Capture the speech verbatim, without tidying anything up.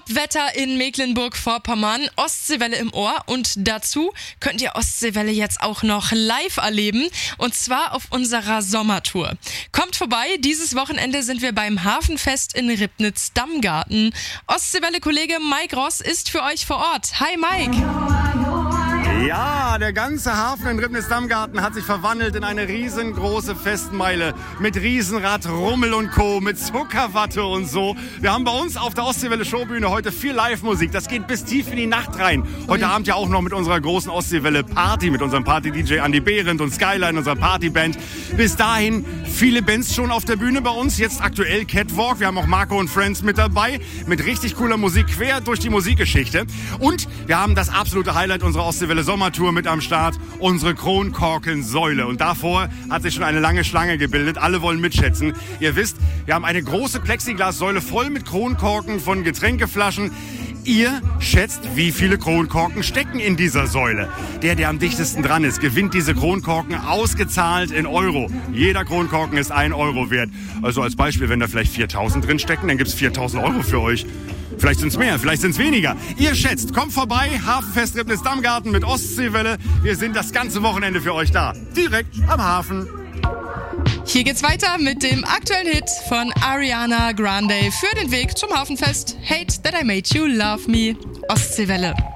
Top-Wetter in Mecklenburg-Vorpommern, Ostseewelle im Ohr und dazu könnt ihr Ostseewelle jetzt auch noch live erleben und zwar auf unserer Sommertour. Kommt vorbei, dieses Wochenende sind wir beim Hafenfest in Ribnitz-Dammgarten. Ostseewelle-Kollege Mike Ross ist für euch vor Ort. Hi Mike! Ja, der ganze Hafen in Ribnitz-Dammgarten hat sich verwandelt in eine riesengroße Festmeile mit Riesenrad, Rummel und Co., mit Zuckerwatte und so. Wir haben bei uns auf der Ostseewelle Showbühne heute viel Live-Musik. Das geht bis tief in die Nacht rein. Heute Abend ja auch noch mit unserer großen Ostseewelle Party, mit unserem Party-D J Andy Behrendt und Skyline, unserer Partyband. Bis dahin viele Bands schon auf der Bühne bei uns. Jetzt aktuell Catwalk. Wir haben auch Marco und Friends mit dabei. Mit richtig cooler Musik quer durch die Musikgeschichte. Und wir haben das absolute Highlight unserer Ostseewelle Sommertour mit am Start, unsere Kronkorkensäule. Und davor hat sich schon eine lange Schlange gebildet. Alle wollen mitschätzen. Ihr wisst, wir haben eine große Plexiglassäule voll mit Kronkorken von Getränkeflaschen. Ihr schätzt, wie viele Kronkorken stecken in dieser Säule. Der, der am dichtesten dran ist, gewinnt diese Kronkorken ausgezahlt in Euro. Jeder Kronkorken ist ein Euro wert. Also als Beispiel, wenn da vielleicht viertausend drin stecken, dann gibt es viertausend Euro für euch. Vielleicht sind es mehr, vielleicht sind es weniger. Ihr schätzt, kommt vorbei, Hafenfest Ribnitz-Dammgarten mit Ostseewelle. Wir sind das ganze Wochenende für euch da. Direkt am Hafen. Hier geht's weiter mit dem aktuellen Hit von Ariana Grande für den Weg zum Hafenfest. Hate that I made you love me. Ostseewelle.